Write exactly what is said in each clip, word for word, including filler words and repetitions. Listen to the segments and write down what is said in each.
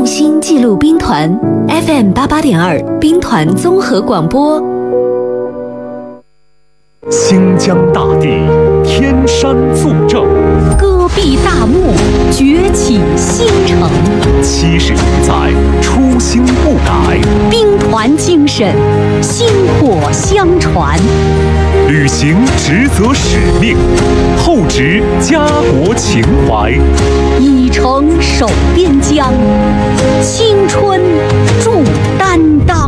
用心记录兵团 F M 八八点二兵团综合广播。 新疆大地，天山作证， 戈壁大漠，崛起新城。 七十余载，初心不改， 兵团精神，薪火相传。 履行职责使命，厚植家国情怀， 以诚守边疆，青春铸担当。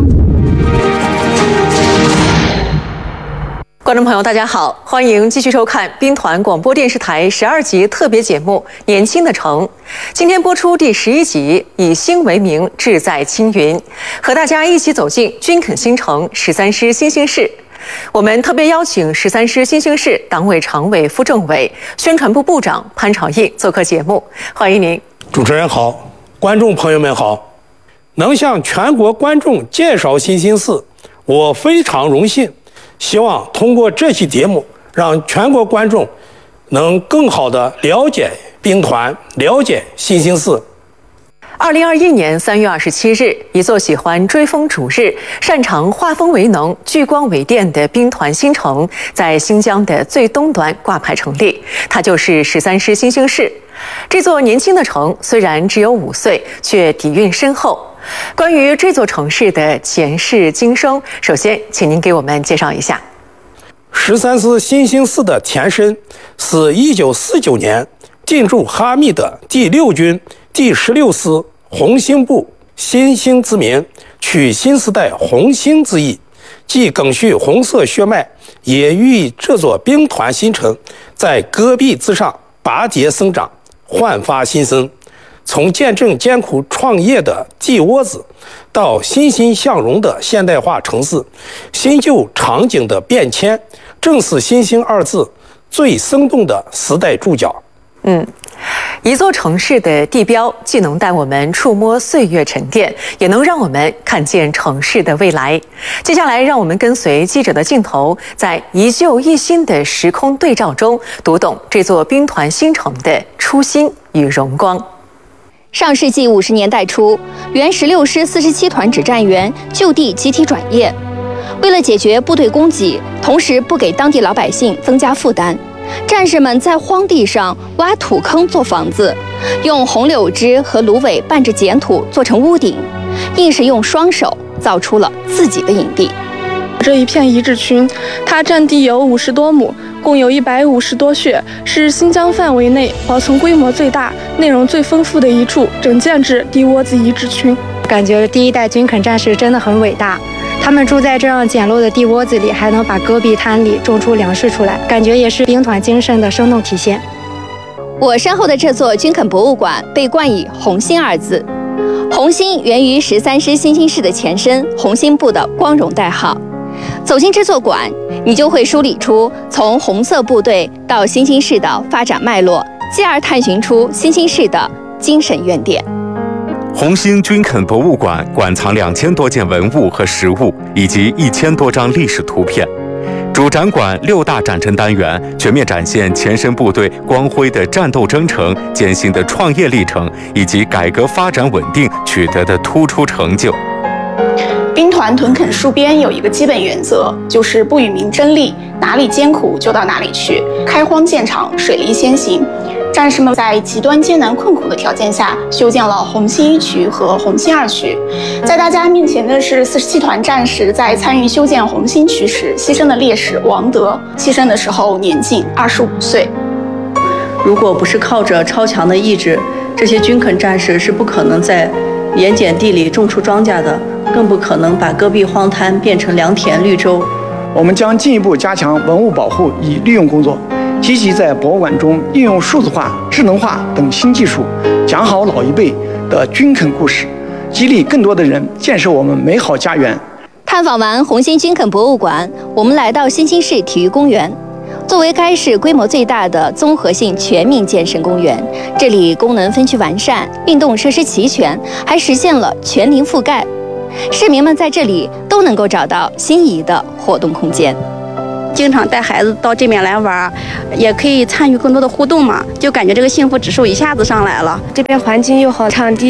观众朋友，大家好，欢迎继续收看兵团广播电视台十二集特别节目《年轻的城》。今天播出第十一集，以星为名，志在青云，和大家一起走进军垦新城十三师新兴市。我们特别邀请十三师新兴市党委常委、副政委、宣传部部长潘朝应做客节目，欢迎您。 主持人好，观众朋友们好，能向全国观众介绍新兴市，我非常荣幸。希望通过这期节目，让全国观众能更好地了解兵团，了解新兴市。 二零二一年三月二十七日，一座喜欢追风逐日、擅长化风为能、聚光为电的兵团新城，在新疆的最东端挂牌成立，它就是十三师新兴市。这座年轻的城虽然只有五岁，却底蕴深厚。关于这座城市的前世今生，首先请您给我们介绍一下。 十三师新兴市的前身是一九四九年进驻哈密的第六军第十六师红星部新兴之民，取新时代红星之意，既赓续红色血脉，也寓意这座兵团新城在戈壁之上拔节生长，焕发新生。从见证艰苦创业的地窝子，到欣欣向荣的现代化城市，新旧场景的变迁，正是新兴二字最生动的时代注脚。 嗯，一座城市的地标，既能带我们触摸岁月沉淀，也能让我们看见城市的未来。接下来，让我们跟随记者的镜头，在一旧一新的时空对照中，读懂这座兵团新城的初心与荣光。 上世纪五十年代初，原十六师四十七团指战员就地集体转业，为了解决部队供给，同时不给当地老百姓增加负担，战士们在荒地上挖土坑做房子，用红柳枝和芦苇拌着碱土做成屋顶，硬是用双手造出了自己的营地。 这一片遗址群，它占地有五十多亩，共有一百五十多穴，是新疆范围内保存规模最大、内容最丰富的一处整建制地窝子遗址群。 感觉第一代军垦战士真的很伟大，他们住在这样简陋的地窝子里，还能把戈壁滩里种出粮食出来，感觉也是兵团精神的生动体现。 我身后的这座军垦博物馆被冠以红星二字，红星源于十三师新兴市的前身红星部的光荣代号。走进这座馆，你就会梳理出从红色部队到新兴市的发展脉络，继而探寻出新兴市的精神原点。 红星军垦博物馆馆藏两千多件文物和实物，以及一千多张历史图片。主展馆六大展陈单元全面展现前身部队光辉的战斗征程、艰辛的创业历程，以及改革发展稳定取得的突出成就。 兵团屯垦戍边有一个基本原则，就是不与民争利，哪里艰苦就到哪里去，开荒建厂，水利先行。战士们在极端艰难困苦的条件下，修建了红星一区和红星二区。在大家面前的是四十七团战士在参与修建红星区时牺牲的烈士王德，牺牲的时候年仅二十五岁。 如果不是靠着超强的意志，这些军垦战士是不可能在盐碱地里种出庄稼的，更不可能把戈壁荒滩变成良田绿洲。 我们将进一步加强文物保护与利用工作，积极在博物馆中应用数字化、智能化等新技术，讲好老一辈的军垦故事，激励更多的人建设我们美好家园。 探访完红星军垦博物馆，我们来到新兴市体育公园。作为该市规模最大的综合性全民健身公园，这里功能分区完善，运动设施齐全，还实现了全龄覆盖。市民们在这里都能够找到心仪的活动空间。 经常带孩子到这边来玩，也可以参与更多的互动嘛，就感觉这个幸福指数一下子上来了。 这边环境又好，场地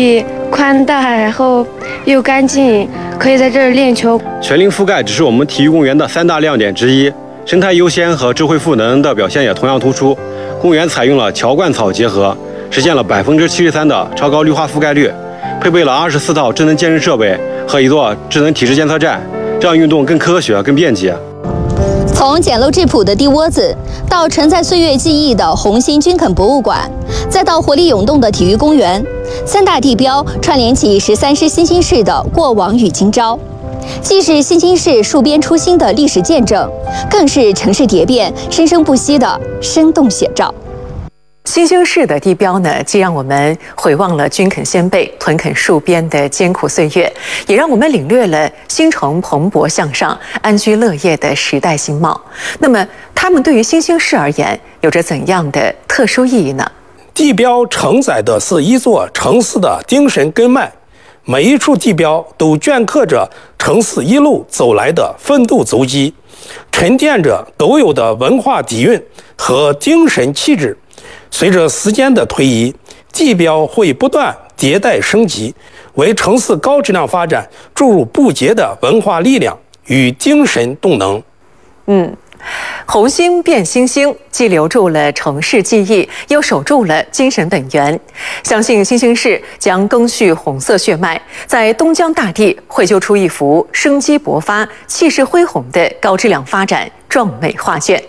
宽大，然后又干净，可以在这儿练球。 全龄覆盖只是我们体育公园的三大亮点之一，生态优先和智慧赋能的表现也同样突出。公园采用了桥灌草结合，实现了百分之七十三的超高绿化覆盖率，配备了二十四套智能健身设备和一座智能体质监测站，这样运动更科学、更便捷。 从简陋质朴的地窝子，到承载岁月记忆的红星军垦博物馆，再到活力涌动的体育公园，三大地标串联起十三师新兴市的过往与今朝，既是新兴市戍边初心的历史见证，更是城市蝶变生生不息的生动写照。 新兴市的地标呢，既让我们回望了军垦先辈屯垦戍边的艰苦岁月，也让我们领略了新城蓬勃向上、安居乐业的时代新貌。那么，它们对于新兴市而言，有着怎样的特殊意义呢？ 地标承载的是一座城市的精神根脉，每一处地标都镌刻着城市一路走来的奋斗足迹，沉淀着独有的文化底蕴和精神气质。随着时间的推移，地标会不断迭代升级，为城市高质量发展注入不竭的文化力量与精神动能。 嗯，红星变新星，既留住了城市记忆，又守住了精神本源。相信新兴市将更续红色血脉，在东江大地绘就出一幅生机勃发、气势恢宏的高质量发展壮美画卷。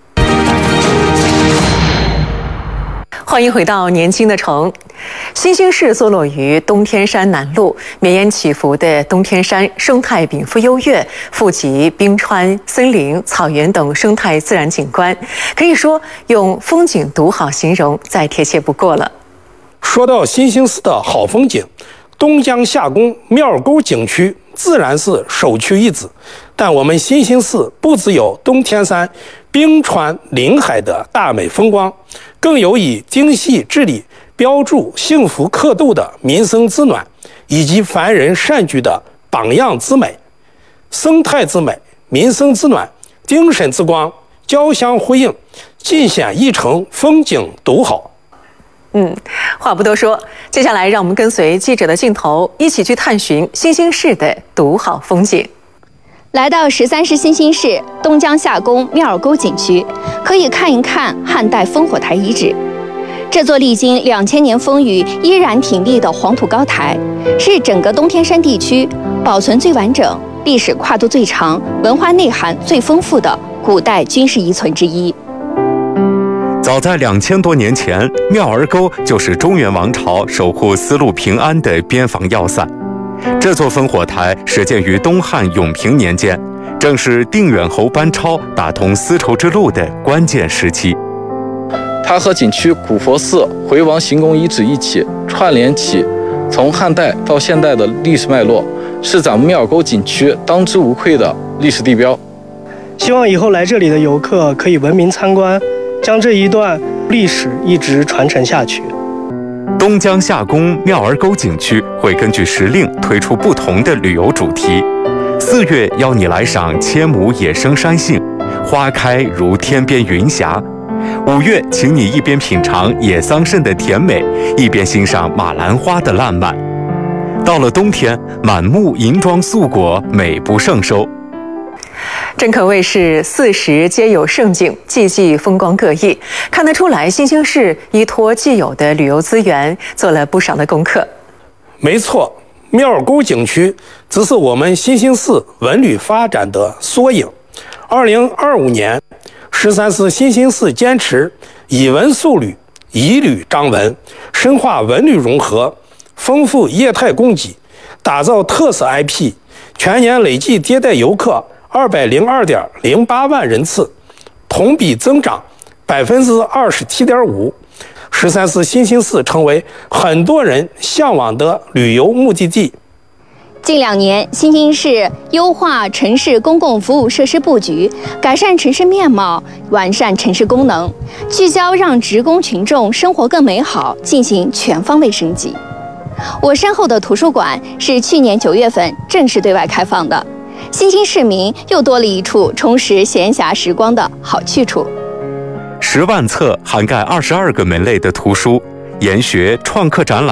欢迎回到年轻的城。新兴市坐落于东天山南麓，绵延起伏的东天山生态禀赋优越，富集冰川、森林、草原等生态自然景观，可以说用风景独好形容再贴切不过了。 说到新兴市的好风景，东江夏宫庙沟景区自然是首屈一指，但我们新兴市不只有东天山冰川临海的大美风光，更有以精细治理标注幸福刻度的民生之暖，以及凡人善举的榜样之美。生态之美、民生之暖、精神之光交相辉映，尽显一城风景独好。 嗯，话不多说，接下来让我们跟随记者的镜头，一起去探寻新兴市的独好风景。 来到十三师新兴市东江夏宫庙儿沟景区，可以看一看汉代烽火台遗址。这座历经两千年风雨依然挺立的黄土高台，是整个东天山地区保存最完整、历史跨度最长、文化内涵最丰富的古代军事遗存之一。 早在两千多年前，庙儿沟就是中原王朝守护丝路平安的边防要塞。这座烽火台始建于东汉永平年间，正是定远侯班超打通丝绸之路的关键时期。 它和景区古佛寺、回王行宫遗址一起串联起从汉代到现代的历史脉络，是咱们庙儿沟景区当之无愧的历史地标。 希望以后来这里的游客可以文明参观，将这一段历史一直传承下去。 东江夏宫庙儿沟景区会根据时令推出不同的旅游主题。四月邀你来赏千亩野生山杏，花开如天边云霞；五月请你一边品尝野桑葚的甜美，一边欣赏马兰花的烂漫。到了冬天，满目银装素裹，美不胜收。 真可谓是四时皆有盛景，季季风光各异。看得出来，新兴市依托既有的旅游资源，做了不少的功课。 没错，庙儿沟景区只是我们新兴市文旅发展的缩影。二零二五年，十三市新兴市坚持以文塑旅，以旅彰文，深化文旅融合，丰富业态供给，打造特色 I P， 全年累计接待游客二百零二点零八万人次，同比增长百分之二十七点五。十三市新兴市成为很多人向往的旅游目的地。 近两年，新兴市优化城市公共服务设施布局，改善城市面貌，完善城市功能，聚焦让职工群众生活更美好，进行全方位升级。我身后的图书馆是去年九月份正式对外开放的。新兴市民又多了一处充实闲暇时光的好去处。 十万册涵盖二十二个门类的图书，研学、创客展览。